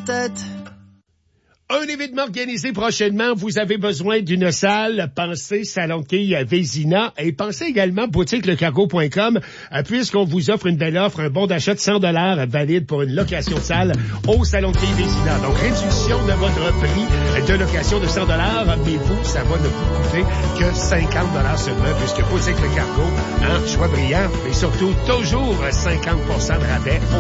tête. Un événement organisé prochainement. Vous avez besoin d'une salle. Pensez Salon de quilles à Vézina et pensez également boutiquelecargo.com puisqu'on vous offre une belle offre, un bon d'achat de $100 valide pour une location de salle au Salon de quilles Vézina. Donc, réduction de votre prix de location de $100, mais vous, ça va ne vous coûter que $50 seulement puisque Boutique Le Cargo, choix brillant, mais surtout toujours 50% de rabais